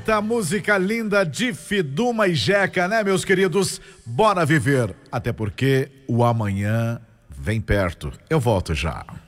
Eita, música linda de Fiduma e Jeca, né, meus queridos? Bora viver, até porque o amanhã vem perto. Eu volto já.